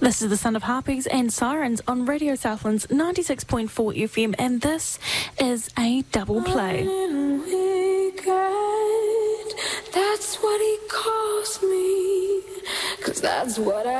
This is the sound of harpies and sirens on Radio Southland's 96.4 FM, and this is a double play. That's what he calls me, 'cause that's what I